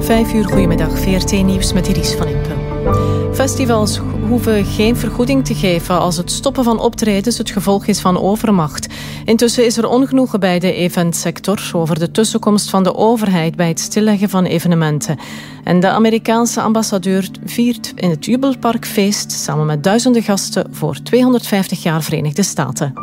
5 uur, goedemiddag, VRT Nieuws met Iris van Impe. Festivals hoeven geen vergoeding te geven als het stoppen van optredens het gevolg is van overmacht. Intussen is er ongenoegen bij de eventsector over de tussenkomst van de overheid bij het stilleggen van evenementen. En de Amerikaanse ambassadeur viert in het Jubelpark feest samen met duizenden gasten voor 250 jaar Verenigde Staten.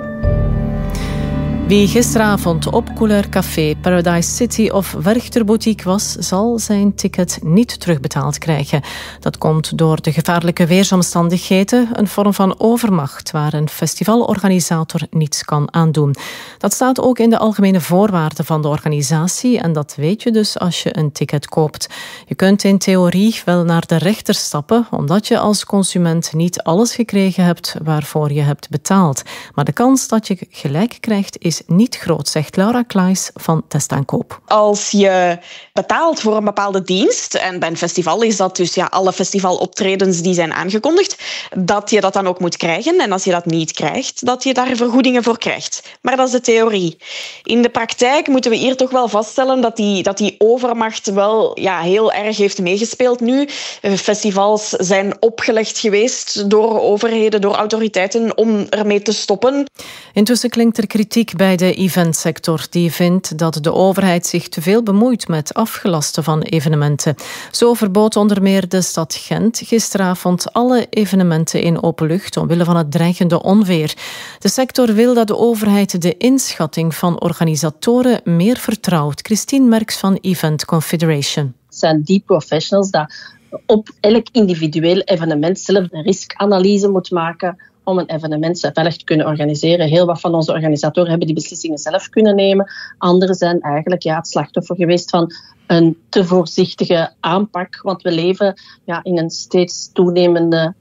Wie gisteravond op Couleur Café, Paradise City of Werchter Boutique was, zal zijn ticket niet terugbetaald krijgen. Dat komt door de gevaarlijke weersomstandigheden, een vorm van overmacht waar een festivalorganisator niets kan aandoen. Dat staat ook in de algemene voorwaarden van de organisatie en dat weet je dus als je een ticket koopt. Je kunt in theorie wel naar de rechter stappen, omdat je als consument niet alles gekregen hebt waarvoor je hebt betaald. Maar de kans dat je gelijk krijgt is niet groot, zegt Laura Klaes van Testaankoop. Als je betaalt voor een bepaalde dienst, en bij een festival is dat dus alle festivaloptredens die zijn aangekondigd, dat je dat dan ook moet krijgen. En als je dat niet krijgt, dat je daar vergoedingen voor krijgt. Maar dat is de theorie. In de praktijk moeten we hier toch wel vaststellen dat die overmacht wel heel erg heeft meegespeeld nu. Festivals zijn opgelegd geweest door overheden, door autoriteiten om ermee te stoppen. Intussen klinkt er kritiek bij de eventsector. Die vindt dat de overheid zich te veel bemoeit met afgelasten van evenementen. Zo verbood onder meer de stad Gent gisteravond alle evenementen in openlucht omwille van het dreigende onweer. De sector wil dat de overheid de inschatting van organisatoren meer vertrouwt. Christine Merks van Event Confederation. Het zijn die professionals die op elk individueel evenement zelf een risicanalyse moet maken om een evenement veilig te kunnen organiseren. Heel wat van onze organisatoren hebben die beslissingen zelf kunnen nemen. Anderen zijn eigenlijk het slachtoffer geweest van een te voorzichtige aanpak. Want we leven in een steeds toenemende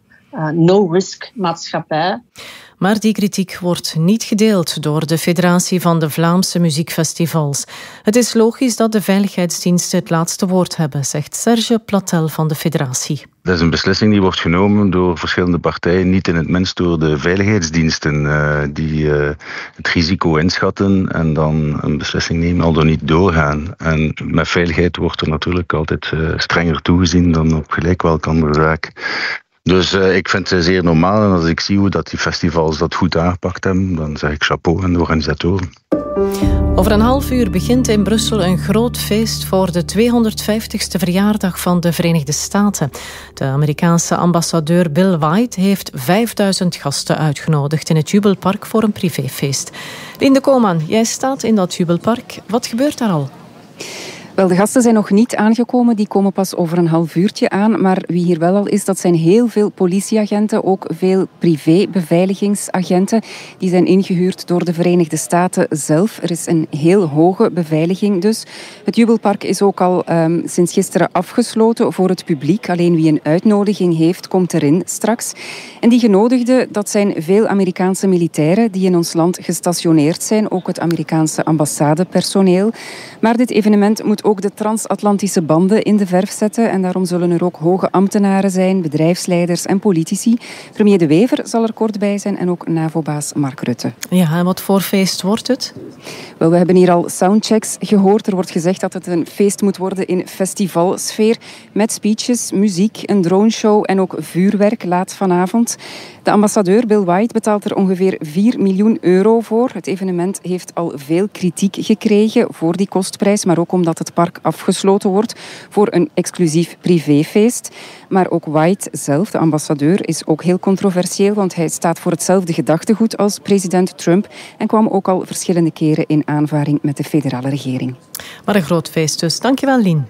no-risk maatschappij. Maar die kritiek wordt niet gedeeld door de Federatie van de Vlaamse Muziekfestivals. Het is logisch dat de veiligheidsdiensten het laatste woord hebben, zegt Serge Platel van de federatie. Dat is een beslissing die wordt genomen door verschillende partijen, niet in het minst door de veiligheidsdiensten die het risico inschatten en dan een beslissing nemen, al dan niet doorgaan. En met veiligheid wordt er natuurlijk altijd strenger toegezien dan op gelijk welke andere zaak. Dus ik vind het zeer normaal en als ik zie hoe dat die festivals dat goed aangepakt hebben, dan zeg ik chapeau aan de organisatoren. Over een half uur begint in Brussel een groot feest voor de 250ste verjaardag van de Verenigde Staten. De Amerikaanse ambassadeur Bill White heeft 5000 gasten uitgenodigd in het Jubelpark voor een privéfeest. Linde Koman, jij staat in dat Jubelpark. Wat gebeurt daar al? Wel, de gasten zijn nog niet aangekomen. Die komen pas over een half uurtje aan. Maar wie hier wel al is, dat zijn heel veel politieagenten. Ook veel privé-beveiligingsagenten. Die zijn ingehuurd door de Verenigde Staten zelf. Er is een heel hoge beveiliging dus. Het Jubelpark is ook al sinds gisteren afgesloten voor het publiek. Alleen wie een uitnodiging heeft, komt erin straks. En die genodigden, dat zijn veel Amerikaanse militairen die in ons land gestationeerd zijn. Ook het Amerikaanse ambassadepersoneel. Maar dit evenement moet ook de transatlantische banden in de verf zetten. En daarom zullen er ook hoge ambtenaren zijn, bedrijfsleiders en politici. Premier De Wever zal er kort bij zijn en ook NAVO-baas Mark Rutte. Ja, en wat voor feest wordt het? Wel, we hebben hier al soundchecks gehoord. Er wordt gezegd dat het een feest moet worden in festivalsfeer. Met speeches, muziek, een droneshow en ook vuurwerk laat vanavond. De ambassadeur Bill White betaalt er ongeveer 4 miljoen euro voor. Het evenement heeft al veel kritiek gekregen voor die kostprijs, maar ook omdat het park afgesloten wordt voor een exclusief privéfeest. Maar ook White zelf, de ambassadeur, is ook heel controversieel, want hij staat voor hetzelfde gedachtegoed als president Trump en kwam ook al verschillende keren in aanvaring met de federale regering. Maar een groot feest dus. Dankjewel, Lien.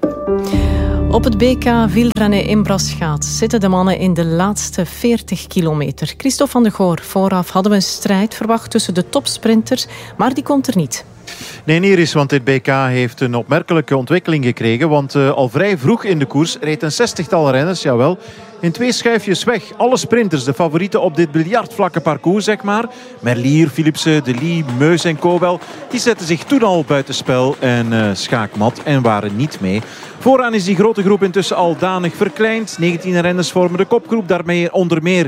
Op het BK wielrennen in Braschaat zitten de mannen in de laatste 40 kilometer. Christophe van de Goor, vooraf hadden we een strijd verwacht tussen de topsprinters, maar die komt er niet. Nee, niet is, want dit BK heeft een opmerkelijke ontwikkeling gekregen. Want al vrij vroeg in de koers reed een 60-tal renners, jawel, in 2 schuifjes weg. Alle sprinters, de favorieten op dit biljartvlakke parcours, zeg maar. Merlier, Philipsen, De Lie, Meus en Kobel, die zetten zich toen al buitenspel en schaakmat en waren niet mee. Vooraan is die grote groep intussen al danig verkleind. 19 renners vormen de kopgroep, daarmee onder meer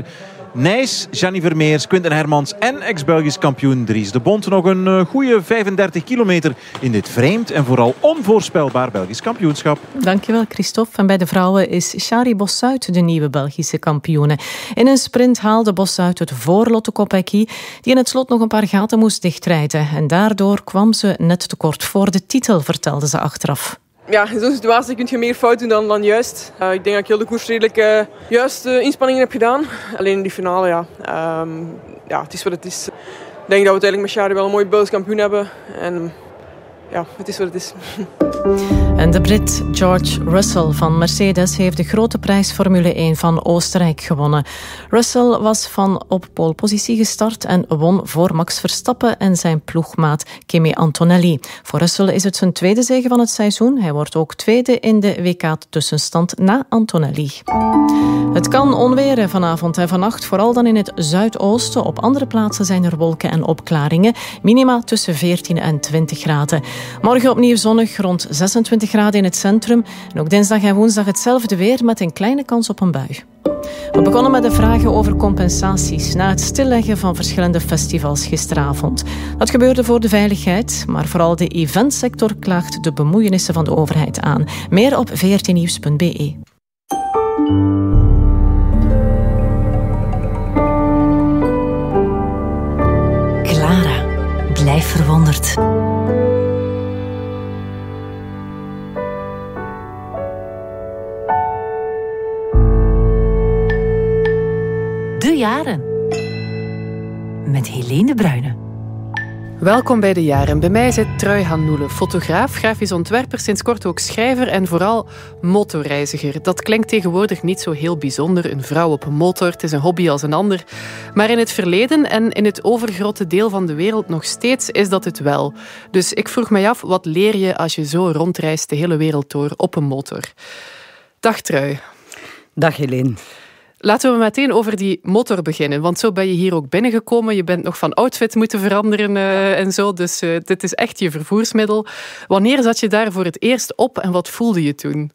Nijs, Gianni Vermeers, Quinten Hermans en ex-Belgisch kampioen Dries de Bont. Nog een goede 35 kilometer in dit vreemd en vooral onvoorspelbaar Belgisch kampioenschap. Dankjewel, Christophe. En bij de vrouwen is Shari Bossuit de nieuwe Belgische kampioene. In een sprint haalde Bossuit het voor Lotte Kopecky, die in het slot nog een paar gaten moest dichtrijden. En daardoor kwam ze net te kort voor de titel, vertelde ze achteraf. Ja, in zo'n situatie kun je meer fout doen dan juist. Ik denk dat ik heel de koers redelijk juiste inspanningen heb gedaan. Alleen in die finale, ja, het is wat het is. Ik denk dat we uiteindelijk met Shari wel een mooie Belgisch kampioen hebben. En ja, het is wat het is. En de Brit George Russell van Mercedes heeft de grote prijs Formule 1 van Oostenrijk gewonnen. Russell was van op polepositie gestart en won voor Max Verstappen en zijn ploegmaat Kimi Antonelli. Voor Russell is het zijn tweede zege van het seizoen. Hij wordt ook tweede in de WK-tussenstand na Antonelli. Het kan onweren vanavond en vannacht, vooral dan in het zuidoosten. Op andere plaatsen zijn er wolken en opklaringen. Minima tussen 14 en 20 graden. Morgen opnieuw zonnig, rond 26 graden in het centrum. En ook dinsdag en woensdag hetzelfde weer met een kleine kans op een bui. We begonnen met de vragen over compensaties na het stilleggen van verschillende festivals gisteravond. Dat gebeurde voor de veiligheid, maar vooral de eventsector klaagt de bemoeienissen van de overheid aan. Meer op vrtnieuws.be. Clara, blijf verwonderd. De jaren. Met Helene de Bruyne. Welkom bij De Jaren. Bij mij zit Trui Hannoele, fotograaf, grafisch ontwerper, sinds kort ook schrijver en vooral motorreiziger. Dat klinkt tegenwoordig niet zo heel bijzonder, een vrouw op een motor, het is een hobby als een ander. Maar in het verleden en in het overgrote deel van de wereld nog steeds is dat het wel. Dus ik vroeg mij af, wat leer je als je zo rondreist de hele wereld door op een motor? Dag Trui. Dag Helene. Laten we meteen over die motor beginnen, want zo ben je hier ook binnengekomen. Je bent nog van outfit moeten veranderen en zo, dus dit is echt je vervoersmiddel. Wanneer zat je daar voor het eerst op en wat voelde je toen?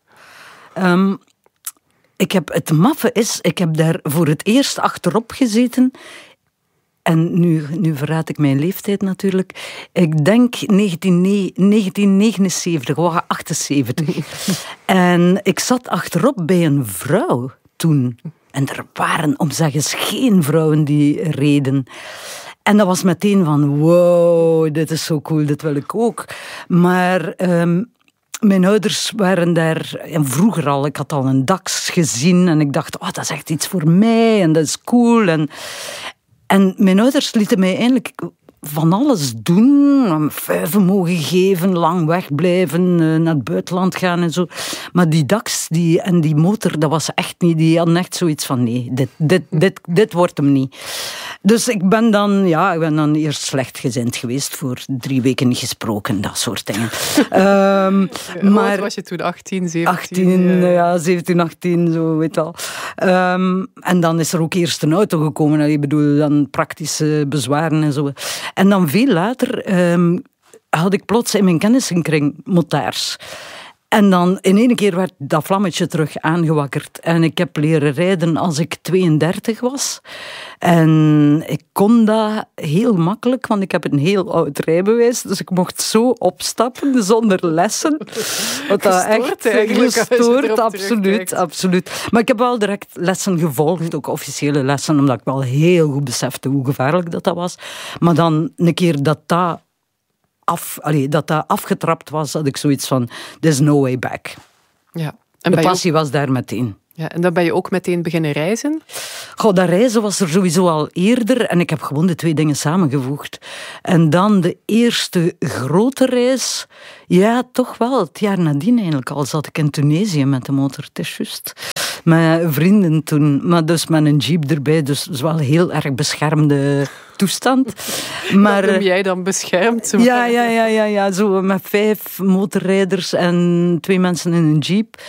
Het maffe is, ik heb daar voor het eerst achterop gezeten. En nu verraad ik mijn leeftijd natuurlijk. Ik denk 1979, 78. En ik zat achterop bij een vrouw toen. En er waren, om zeg eens, geen vrouwen die reden. En dat was meteen van, wow, dit is zo cool, dit wil ik ook. Maar mijn ouders waren daar, en vroeger al, ik had al een DAX gezien en ik dacht, dat is echt iets voor mij en dat is cool. En mijn ouders lieten mij eigenlijk van alles doen. Vuiven mogen geven, lang wegblijven, naar het buitenland gaan en zo. Maar die DAX en die motor, dat was echt niet. Die hadden echt zoiets van, nee, dit wordt hem niet. Dus ik ben dan eerst slechtgezind geweest, voor 3 weken niet gesproken, dat soort dingen. Maar was je toen 18, 17, 18, zo, weet wel. En dan is er ook eerst een auto gekomen. Ik bedoel, dan praktische bezwaren en zo. En dan veel later had ik plots in mijn kennissenkring motards. En dan in één keer werd dat vlammetje terug aangewakkerd. En ik heb leren rijden als ik 32 was. En ik kon dat heel makkelijk, want ik heb een heel oud rijbewijs. Dus ik mocht zo opstappen zonder lessen. Wat dat echt gestoord, absoluut. Maar ik heb wel direct lessen gevolgd, ook officiële lessen, omdat ik wel heel goed besefte hoe gevaarlijk dat was. Maar dan een keer dat afgetrapt was, had ik zoiets van, there's no way back. Ja. En de passie was daar meteen. Ja, en dan ben je ook meteen beginnen reizen? Dat reizen was er sowieso al eerder en ik heb gewoon de 2 dingen samengevoegd. En dan de eerste grote reis, ja, toch wel. Het jaar nadien eigenlijk al zat ik in Tunesië met de motor, het is juist. Met vrienden toen, maar dus met een jeep erbij, dus wel heel erg beschermde toestand. Maar wat noem jij dan beschermd? Ja, zo met 5 motorrijders en 2 mensen in een jeep.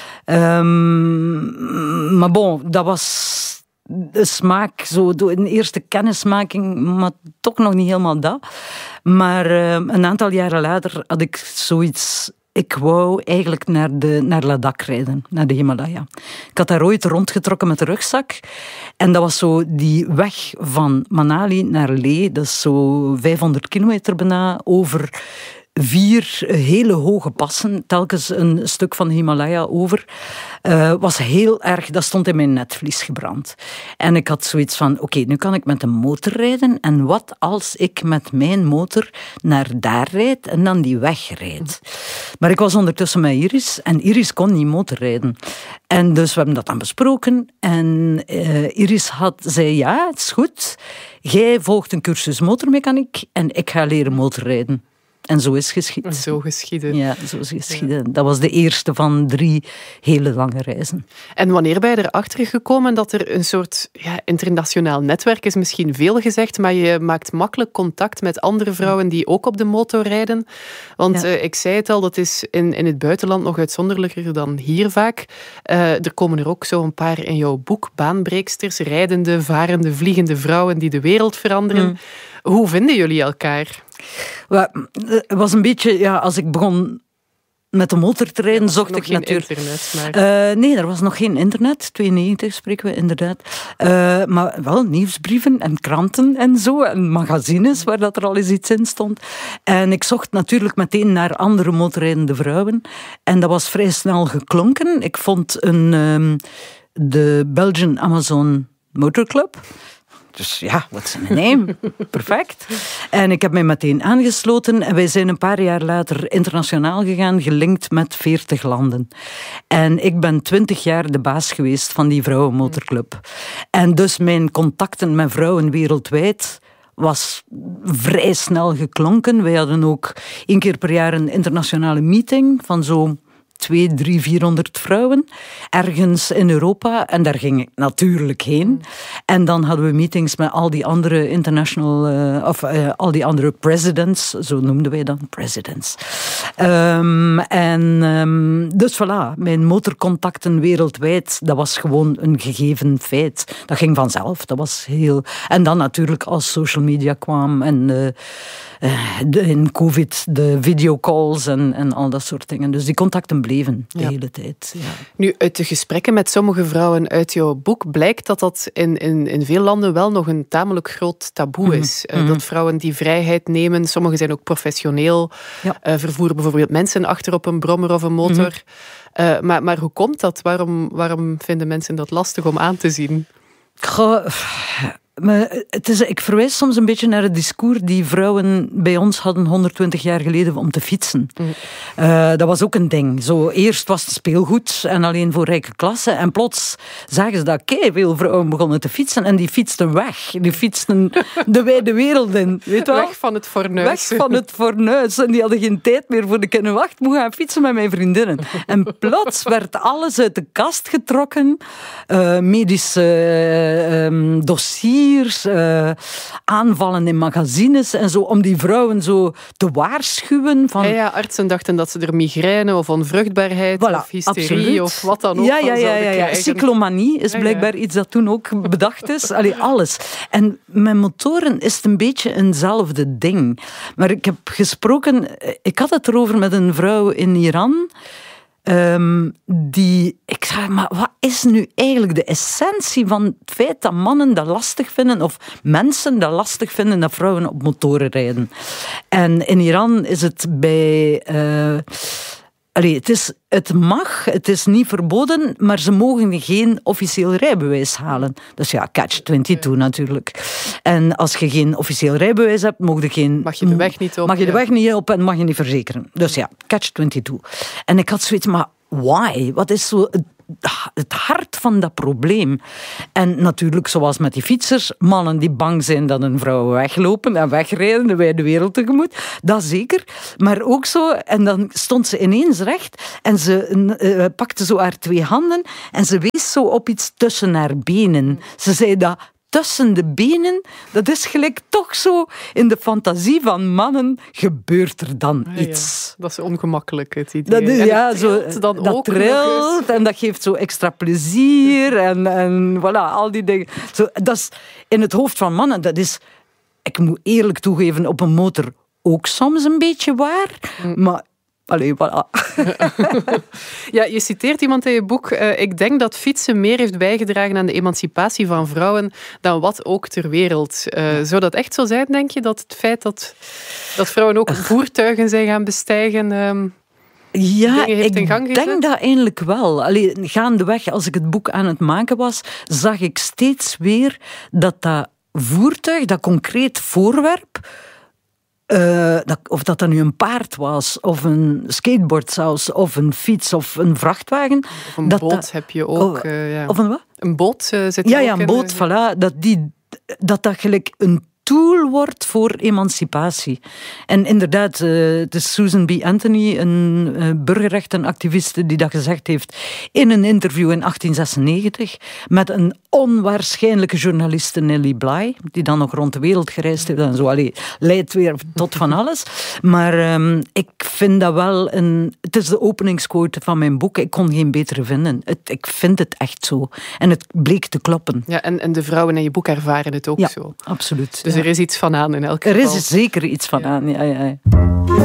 Maar bon, dat was de smaak, zo een eerste kennismaking, maar toch nog niet helemaal dat. Maar een aantal jaren later had ik zoiets ik wou eigenlijk naar Ladakh rijden, naar de Himalaya. Ik had daar ooit rondgetrokken met de rugzak. En dat was zo die weg van Manali naar Leh. Dat is zo 500 kilometer bijna over 4 hele hoge passen, telkens een stuk van de Himalaya over, was heel erg, dat stond in mijn netvlies gebrand. En ik had zoiets van, oké, nu kan ik met een motor rijden en wat als ik met mijn motor naar daar rijd en dan die weg rijd. Maar ik was ondertussen met Iris en Iris kon niet motorrijden. En dus we hebben dat dan besproken en Iris zei, ja, het is goed, jij volgt een cursus motormechaniek en ik ga leren motorrijden. En zo is geschied. Zo geschieden. Ja, zo is geschieden. Ja. Dat was de eerste van 3 hele lange reizen. En wanneer ben je erachter gekomen dat er een soort internationaal netwerk is? Misschien veel gezegd, maar je maakt makkelijk contact met andere vrouwen die ook op de motor rijden. Want ik zei het al, dat is in het buitenland nog uitzonderlijker dan hier vaak. Er komen er ook zo een paar in jouw boek, baanbreeksters, rijdende, varende, vliegende vrouwen die de wereld veranderen. Hoe vinden jullie elkaar? Het was een beetje, als ik begon met de motor te rijden, zocht ik natuurlijk... internet, maar... nee, er was nog geen internet. 92 spreken we inderdaad. Maar wel nieuwsbrieven en kranten en zo. En magazines waar dat er al eens iets in stond. En ik zocht natuurlijk meteen naar andere motorrijdende vrouwen. En dat was vrij snel geklonken. Ik vond de Belgian Amazon Motor Club. Dus ja, what's in a name? Perfect. En ik heb mij meteen aangesloten en wij zijn een paar jaar later internationaal gegaan, gelinkt met 40 landen. En ik ben 20 jaar de baas geweest van die vrouwenmotorclub. En dus mijn contacten met vrouwen wereldwijd was vrij snel geklonken. Wij hadden ook 1 keer per jaar een internationale meeting van zo 200, 300, 400 vrouwen, ergens in Europa. En daar ging ik natuurlijk heen. En dan hadden we meetings met al die andere al die andere presidents, zo noemden wij dan, presidents. Dus voilà, mijn motorcontacten wereldwijd, dat was gewoon een gegeven feit. Dat ging vanzelf, dat was heel... En dan natuurlijk als social media kwam en in COVID de videocalls en al dat soort dingen. Dus die contacten bleven de hele tijd. Ja. Nu, uit de gesprekken met sommige vrouwen uit jouw boek blijkt dat in veel landen wel nog een tamelijk groot taboe is. Dat vrouwen die vrijheid nemen, sommigen zijn ook professioneel, vervoeren bijvoorbeeld mensen achter op een brommer of een motor. Maar hoe komt dat? Waarom vinden mensen dat lastig om aan te zien? Maar ik verwijs soms een beetje naar het discours die vrouwen bij ons hadden 120 jaar geleden om te fietsen. Dat was ook een ding. Zo, eerst was het speelgoed en alleen voor rijke klassen. En plots zagen ze dat veel vrouwen begonnen te fietsen. En die fietsten weg. Die fietsten de wijde wereld in. Weet wel? Weg van het fornuis. Weg van het fornuis. En die hadden geen tijd meer voor de kunnen wacht. Moet gaan fietsen met mijn vriendinnen. En plots werd alles uit de kast getrokken. Medische dossiers. Aanvallen in magazines en zo, om die vrouwen zo te waarschuwen. Van... Ja, artsen dachten dat ze er migraine of onvruchtbaarheid of hysterie of wat dan ook van zouden krijgen. Cyclomanie is blijkbaar iets dat toen ook bedacht is. Allee, alles. En met motoren is het een beetje eenzelfde ding. Maar ik heb gesproken... Ik had het erover met een vrouw in Iran... ik zei, maar wat is nu eigenlijk de essentie van het feit dat mannen dat lastig vinden, of mensen dat lastig vinden dat vrouwen op motoren rijden? En in Iran is het bij... het mag, het is niet verboden, maar ze mogen geen officieel rijbewijs halen. Dus ja, catch-22 natuurlijk. En als je geen officieel rijbewijs hebt, mag je de weg niet op. Mag je de weg niet op en mag je niet verzekeren. Dus ja, catch-22. En ik had zoiets, maar why? Wat is zo het hart van dat probleem? En natuurlijk, zoals met die fietsers, mannen die bang zijn dat een vrouw weglopen en wegrijden, de wijde wereld tegemoet. Dat zeker. Maar ook zo, en dan stond ze ineens recht en ze pakte zo haar 2 handen en ze wees zo op iets tussen haar benen. Ze zei dat tussen de benen, dat is gelijk toch zo in de fantasie van mannen gebeurt er dan iets. Ja, dat is ongemakkelijk, het idee. Dat trilt en dat geeft zo extra plezier en voilà, al die dingen. Zo, dat is in het hoofd van mannen, dat is, ik moet eerlijk toegeven, op een motor ook soms een beetje waar, maar Allee, voilà. Ja, je citeert iemand in je boek. Ik denk dat fietsen meer heeft bijgedragen aan de emancipatie van vrouwen dan wat ook ter wereld. Zou dat echt zo zijn, denk je? Dat het feit dat vrouwen ook voertuigen zijn gaan bestijgen... Ja, ik denk dat eigenlijk wel. Allee, gaandeweg, als ik het boek aan het maken was, zag ik steeds weer dat voertuig, dat concreet voorwerp, of dat nu een paard was, of een skateboard zelfs, of een fiets, of een vrachtwagen. Of een boot heb je ook. Of een wat? Een boot zit je ook Ja, een boot, voilà. Dat gelijk een tool wordt voor emancipatie. En inderdaad, het is Susan B. Anthony, een burgerrechtenactiviste, die dat gezegd heeft in een interview in 1896 met een onwaarschijnlijke journaliste, Nellie Bly, die dan nog rond de wereld gereisd heeft en zo. Allee, leidt weer tot van alles. Maar ik vind dat wel het is de openingsquote van mijn boek. Ik kon geen betere vinden. Ik vind het echt zo. En het bleek te kloppen. Ja, en de vrouwen in je boek ervaren het ook zo. Absoluut. Dus er is iets van aan in elk geval. Er is zeker iets van aan, ja.